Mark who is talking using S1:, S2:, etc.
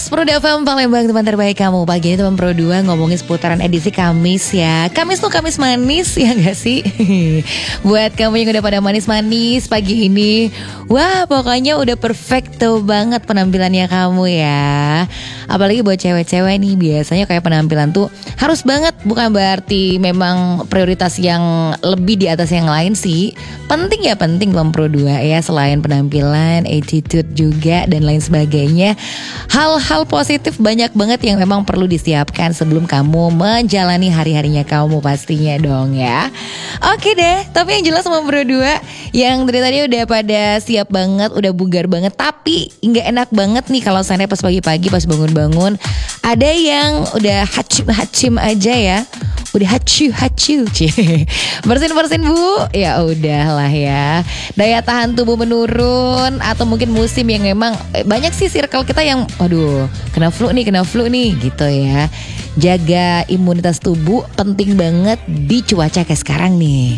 S1: Pro FM Palembang, teman terbaik kamu. Pagi ini teman Pro 2 ngomongin seputaran edisi Kamis ya. Kamis tuh Kamis manis ya gak sih? Buat kamu yang udah pada manis-manis pagi ini, wah pokoknya udah perfecto banget penampilannya kamu ya. Apalagi buat cewek-cewek nih, biasanya kayak penampilan tuh harus banget. Bukan berarti memang prioritas yang lebih di atas yang lain sih. Penting ya, penting teman Pro 2 ya. Selain penampilan, attitude juga dan lain sebagainya. Hal-hal positif banyak banget yang memang perlu disiapkan sebelum kamu menjalani hari-harinya kamu pastinya dong ya. Oke deh, tapi yang jelas sama Bro 2 yang dari tadi udah pada siap banget, udah bugar banget. Tapi gak enak banget nih kalau sana pas pagi-pagi pas bangun-bangun ada yang udah hacim aja ya. Udah hacu bersin bu, ya udahlah ya. Daya tahan tubuh menurun atau mungkin musim yang memang banyak sih circle kita yang aduh kena flu nih gitu ya. Jaga imunitas tubuh penting banget di cuaca kayak sekarang nih.